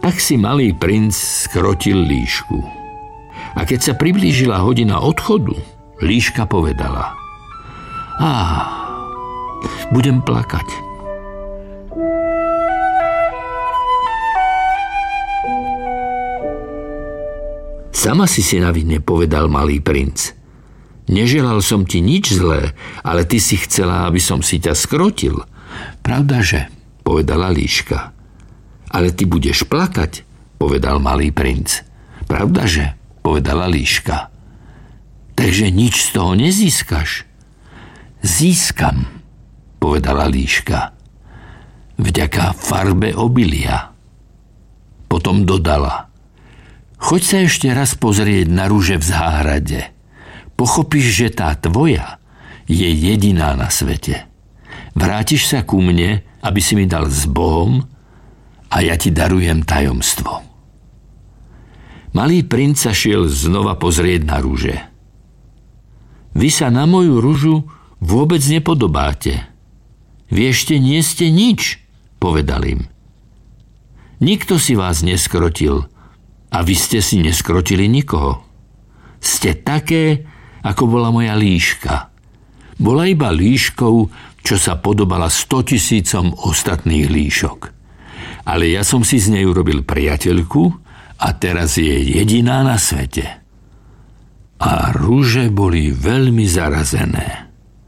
Tak si malý princ skrotil líšku. A keď sa priblížila hodina odchodu, líška povedala: budem plakať. Sama si na vine, povedal malý princ. Neželal som ti nič zlé, ale ty si chcela, aby som si ťa skrotil. Pravdaže, povedala líška. Ale ty budeš plakať, povedal malý princ. Pravdaže, povedala líška. Takže nič z toho nezískaš. Získam, povedala líška. Vďaka farbe obilia. Potom dodala: choď sa ešte raz pozrieť na rúže v záhrade. Pochopíš, že tá tvoja je jediná na svete. Vrátiš sa ku mne, aby si mi dal s Bohom, a ja ti darujem tajomstvo. Malý princ sa šiel znova pozrieť na rúže. Vy sa na moju rúžu vôbec nepodobáte. Vy ešte nie ste nič, povedal im. Nikto si vás neskrotil a vy ste si neskrotili nikoho. Ste také, ako bola moja líška. Bola iba líškou, čo sa podobala 100 000 ostatných líšok. Ale ja som si z nej urobil priateľku a teraz je jediná na svete. A rúže boli veľmi zarazené.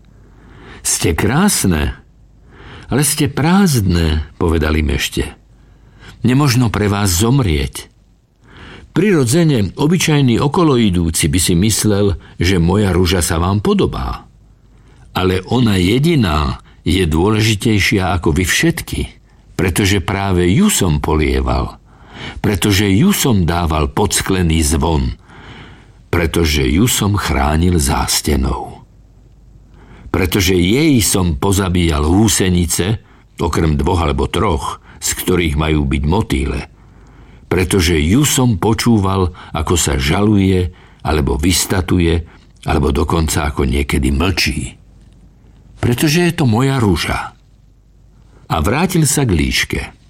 Ste krásne, ale ste prázdne, povedali im ešte. Nemožno pre vás zomrieť. Prirodzene, obyčajný okoloidúci by si myslel, že moja ruža sa vám podobá. Ale ona jediná je dôležitejšia ako vy všetky, pretože práve ju som polieval, pretože ju som dával pod sklený zvon, pretože ju som chránil zástenou. Pretože jej som pozabíjal húsenice, okrem 2 alebo 3, z ktorých majú byť motýle, pretože ju som počúval, ako sa žaluje, alebo vystatuje, alebo dokonca ako niekedy mlčí. Pretože je to moja rúža. A vrátil sa k líške.